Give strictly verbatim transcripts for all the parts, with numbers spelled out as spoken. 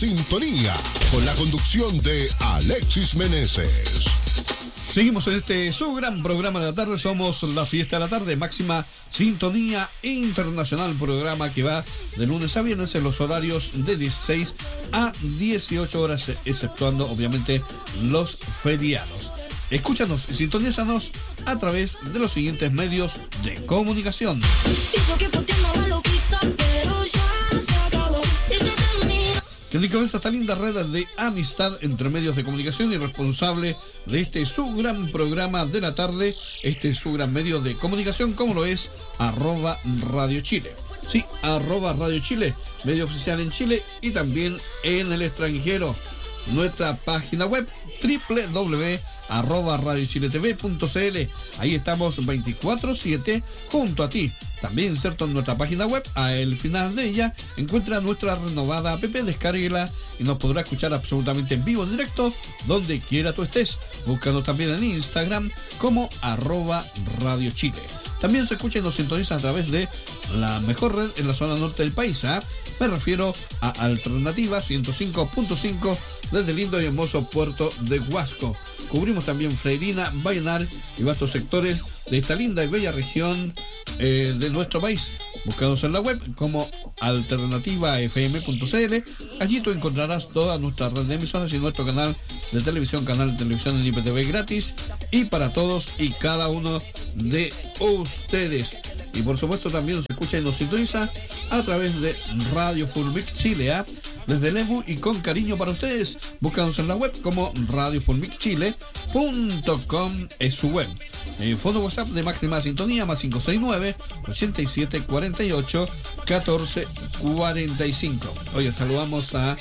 sintonía, con la conducción de Alexis Meneses. Seguimos en este su gran programa de la tarde. Somos la fiesta de la tarde, máxima sintonía internacional, programa que va de lunes a viernes en los horarios de dieciséis a dieciocho horas, exceptuando obviamente los feriados. Escúchanos y sintonízanos a través de los siguientes medios de comunicación. Que encabeza esta linda red de amistad entre medios de comunicación y responsable de este su gran programa de la tarde, este su gran medio de comunicación, como lo es arroba Radio Chile. Sí, arroba Radio Chile, medio oficial en Chile y también en el extranjero. Nuestra página web doble u doble u doble u punto arroba radio chile t v punto c l. Ahí estamos veinticuatro siete junto a ti. También, cierto, en nuestra página web, al final de ella, encuentra nuestra renovada app, descárguela y nos podrá escuchar absolutamente en vivo, en directo, donde quiera tú estés. Búscanos también en Instagram como arroba Radio Chile. También se escucha y nos sintoniza a través de la mejor red en la zona norte del país, ¿eh? Me refiero a Alternativa ciento cinco punto cinco desde el lindo y hermoso puerto de Huasco. Cubrimos también Freirina, Vallenar y vastos sectores de esta linda y bella región eh, de nuestro país. Búscanos en la web como alternativa f m punto c l. Allí tú encontrarás toda nuestra red de emisoras y nuestro canal de televisión, canal de televisión en I P T V gratis y para todos y cada uno de ustedes. Y por supuesto también se escucha y nos sintoniza a través de Radio Fulmic Chile, ¿eh? Desde Lebu y con cariño para ustedes. Búscanos en la web como radio fulmic chile punto com, es su web. El fondo WhatsApp de máxima sintonía más cinco seis nueve, ochenta y siete cuarenta y ocho, catorce cuarenta y cinco. Oye, saludamos a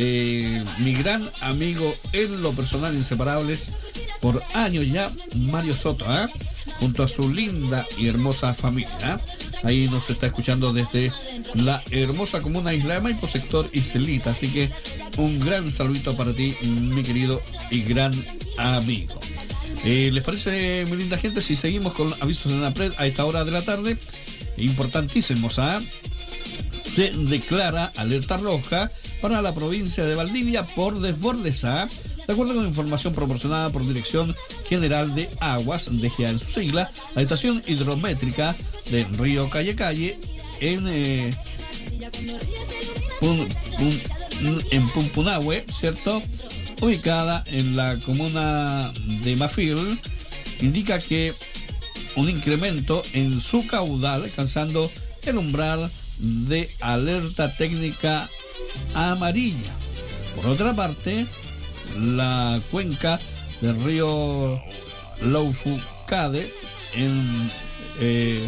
eh, mi gran amigo en lo personal, inseparables por años ya, Mario Soto, ¿eh? Junto a su linda y hermosa familia. Ahí nos está escuchando desde la hermosa comuna Isla de Maipo, sector Islita. Así que un gran saludito para ti, mi querido y gran amigo. Eh, ¿Les parece, mi linda gente, si seguimos con avisos en la red a esta hora de la tarde? Importantísimos, ¿ah? ¿eh? Se declara alerta roja para la provincia de Valdivia por desbordes, ¿ah? ¿eh? De acuerdo con información proporcionada por Dirección General de Aguas, D G A en su sigla, la estación hidrométrica del río Calle Calle en, eh, Pun, Pun, en Pumpunahue, ¿cierto?, ubicada en la comuna de Mafil, indica que un incremento en su caudal, alcanzando el umbral de alerta técnica amarilla. Por otra parte, la cuenca del río Laufucade en eh,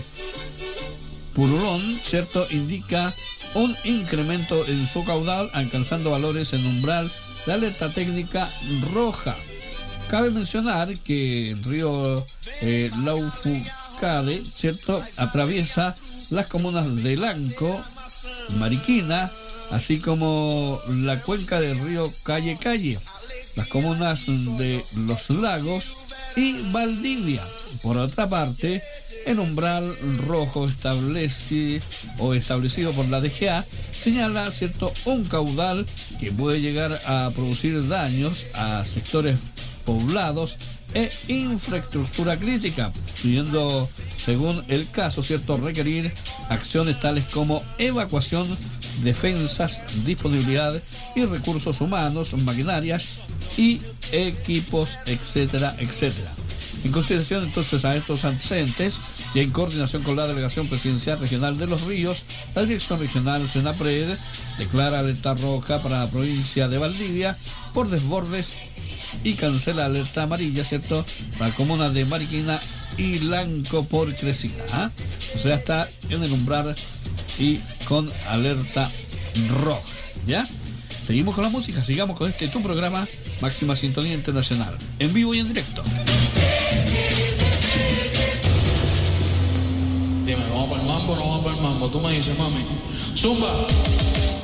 Pururón, ¿cierto?, indica un incremento en su caudal, alcanzando valores en umbral de alerta técnica roja. Cabe mencionar que el río eh, Laufucade, ¿cierto?, atraviesa las comunas de Lanco, Mariquina, así como la cuenca del río Calle Calle, las comunas de Los Lagos y Valdivia. Por otra parte, el umbral rojo establece o establecido por la D G A señala, cierto, un caudal que puede llegar a producir daños a sectores poblados e infraestructura crítica, pudiendo, según el caso, cierto, requerir acciones tales como evacuación, defensas, disponibilidad y recursos humanos, maquinarias y equipos, etcétera, etcétera. En consideración entonces a estos antecedentes y en coordinación con la Delegación Presidencial Regional de Los Ríos, la Dirección Regional Senapred declara alerta roja para la provincia de Valdivia por desbordes y cancela alerta amarilla, ¿cierto?, para la comuna de Mariquina y Lanco por crecida, ¿eh? O sea, está en el umbral y con alerta roja, ¿ya? Seguimos con la música, sigamos con este tu programa Máxima Sintonía Internacional, en vivo y en directo. Dime, ¿vamos para el mambo o no vamos para el mambo? Tú me dices, mami. ¡Zumba!